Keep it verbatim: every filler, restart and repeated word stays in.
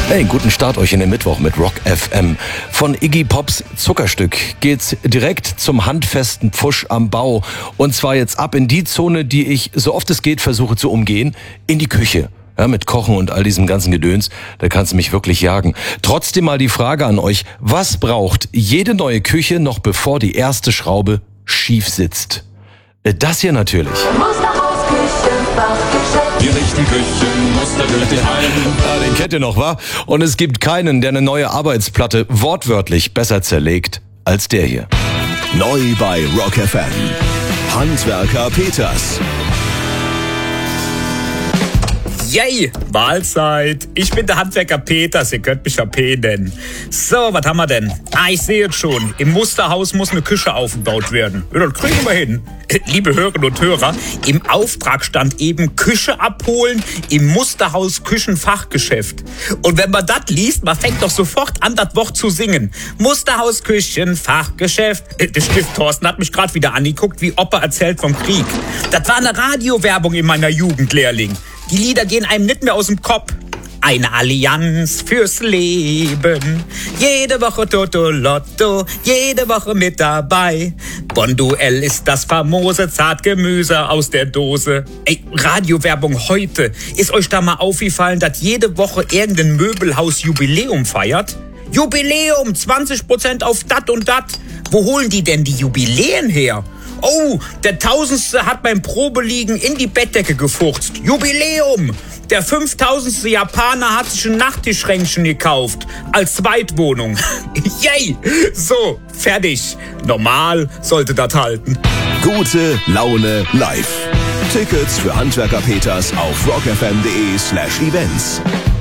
Hey, guten Start euch in den Mittwoch mit Rock F M. Von Iggy Pops Zuckerstück geht's direkt zum handfesten Pfusch am Bau. Und zwar jetzt ab in die Zone, die ich so oft es geht versuche zu umgehen, in die Küche. Ja, mit Kochen und all diesem ganzen Gedöns, da kannst du mich wirklich jagen. Trotzdem mal die Frage an euch, was braucht jede neue Küche noch bevor die erste Schraube schief sitzt? Das hier natürlich. Die richtige Küchenmuster wird dir ein. Ja, den kennt ihr noch, wa? Und es gibt keinen, der eine neue Arbeitsplatte wortwörtlich besser zerlegt als der hier. Neu bei Rock F M. Handwerker Peters. Yay, Mahlzeit. Ich bin der Handwerker Peters, ihr könnt mich ja P nennen. So, was haben wir denn? Ah, ich sehe es schon. Im Musterhaus muss eine Küche aufgebaut werden. Ja, das kriegen wir hin. Liebe Hörerinnen und Hörer, im Auftrag stand eben Küche abholen im Musterhaus Küchenfachgeschäft. Und wenn man das liest, man fängt doch sofort an, das Wort zu singen. Musterhaus Küchenfachgeschäft. Der Stift Thorsten hat mich gerade wieder angeguckt, wie Opa erzählt vom Krieg. Das war eine Radiowerbung in meiner Jugend, Lehrling. Die Lieder gehen einem nicht mehr aus dem Kopf. Eine Allianz fürs Leben. Jede Woche Toto Lotto, jede Woche mit dabei. Bonduell ist das famose Zartgemüse aus der Dose. Ey, Radiowerbung heute. Ist euch da mal aufgefallen, dass jede Woche irgendein Möbelhaus Jubiläum feiert? Jubiläum, zwanzig Prozent auf dat und dat. Wo holen die denn die Jubiläen her? Oh, der Tausendste hat beim Probeliegen in die Bettdecke gefurzt. Jubiläum! Der fünftausendste Japaner hat sich ein Nachttischschränkchen gekauft. Als Zweitwohnung. Yay! So, fertig. Normal sollte das halten. Gute Laune live. Tickets für Handwerker Peters auf rockfm.de slash events.